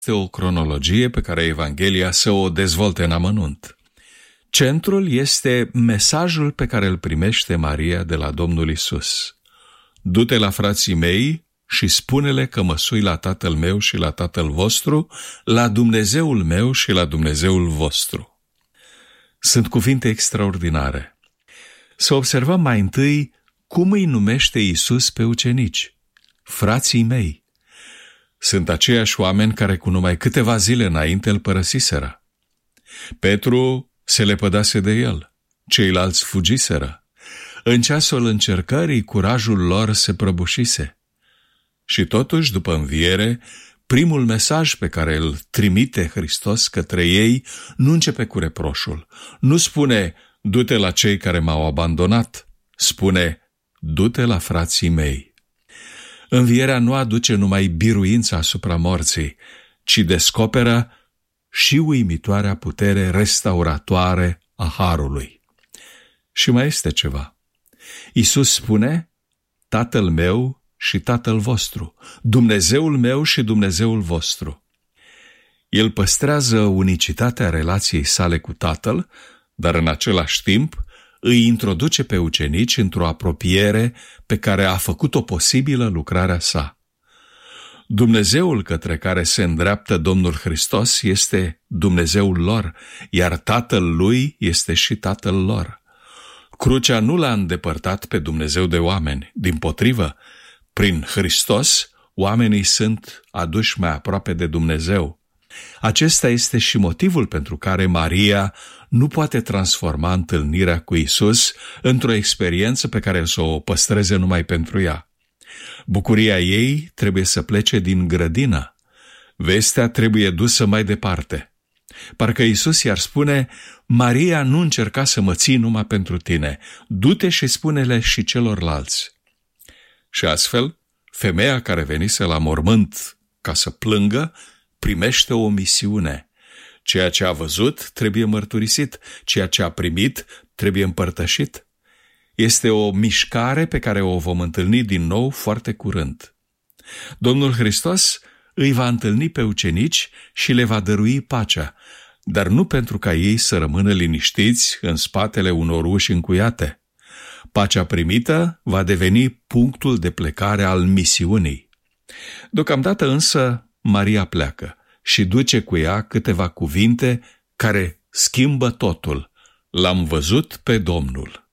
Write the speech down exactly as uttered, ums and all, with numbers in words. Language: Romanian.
Este o cronologie pe care Evanghelia să o dezvolte în amănunt. Centrul este mesajul pe care îl primește Maria de la Domnul Isus. Du-te la frații mei și spune-le că mă sui la Tatăl meu și la Tatăl vostru, la Dumnezeul meu și la Dumnezeul vostru. Sunt cuvinte extraordinare. Să observăm mai întâi cum îi numește Isus pe ucenici, frații mei. Sunt aceiași oameni care cu numai câteva zile înainte îl părăsiseră. Petru se lepădase de el, ceilalți fugiseră. În ceasul încercării, curajul lor se prăbușise. Și totuși, după înviere, primul mesaj pe care îl trimite Hristos către ei nu începe cu reproșul. Nu spune, du-te la cei care m-au abandonat. Spune, du-te la frații mei. Învierea nu aduce numai biruința asupra morții, ci descoperă și uimitoarea putere restauratoare a harului. Și mai este ceva. Iisus spune, Tatăl meu și Tatăl vostru, Dumnezeul meu și Dumnezeul vostru. El păstrează unicitatea relației sale cu Tatăl, dar în același timp îi introduce pe ucenici într-o apropiere pe care a făcut-o posibilă lucrarea sa. Dumnezeul către care se îndreaptă Domnul Hristos este Dumnezeul lor, iar Tatăl lui este și Tatăl lor. Crucea nu l-a îndepărtat pe Dumnezeu de oameni, dimpotrivă, prin Hristos oamenii sunt aduși mai aproape de Dumnezeu. Acesta este și motivul pentru care Maria nu poate transforma întâlnirea cu Isus într-o experiență pe care să o păstreze numai pentru ea. Bucuria ei trebuie să plece din grădină. Vestea trebuie dusă mai departe. Parcă Isus i-ar spune, Maria nu încerca să mă ții numai pentru tine, du-te și spune-le și celorlalți. Și astfel, femeia care venise la mormânt ca să plângă, primește o misiune. Ceea ce a văzut trebuie mărturisit, ceea ce a primit trebuie împărtășit. Este o mișcare pe care o vom întâlni din nou foarte curând. Domnul Hristos îi va întâlni pe ucenici și le va dărui pacea, dar nu pentru ca ei să rămână liniștiți în spatele unor uși încuiate. Pacea primită va deveni punctul de plecare al misiunii. Deocamdată însă Maria pleacă și duce cu ea câteva cuvinte care schimbă totul. L-am văzut pe Domnul.